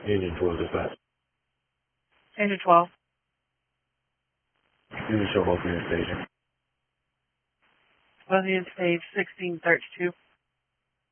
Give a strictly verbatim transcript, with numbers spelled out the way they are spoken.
Union twelve dispatch. Union twelve. Union show Bohemian station. Bohemian stage sixteen thirty-two.